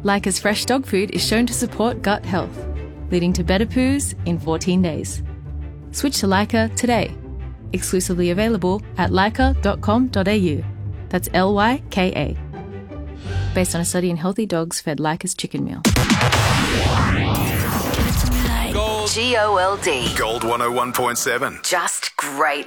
Lyca's fresh dog food is shown to support gut health, leading to better poos in 14 days. Switch to Lyca today. Exclusively available at lyca.com.au. That's Lyka. Based on a study in healthy dogs fed Lyca's chicken meal. Gold. GOLD. Gold 101.7. Just great